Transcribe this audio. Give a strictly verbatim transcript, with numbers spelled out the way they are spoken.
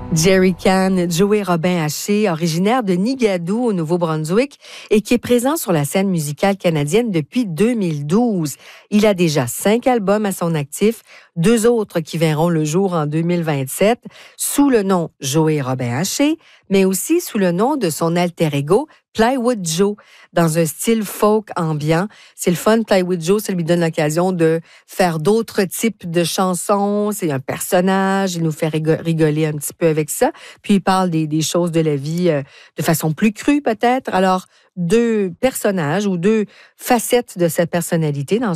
Jerry Can, Joey Robin Haché, originaire de Nigadoo au Nouveau-Brunswick et qui est présent sur la scène musicale canadienne depuis deux mille douze. Il a déjà cinq albums à son actif, deux autres qui verront le jour en deux mille vingt-sept, sous le nom Joey Robin Haché, mais aussi sous le nom de son alter ego Plywood Joe, dans un style folk ambiant. C'est le fun, Plywood Joe, ça lui donne l'occasion de faire d'autres types de chansons. C'est un personnage, il nous fait rigoler un petit peu avec ça. Puis il parle des, des choses de la vie euh, de façon plus crue peut-être. Alors, deux personnages ou deux facettes de sa personnalité dans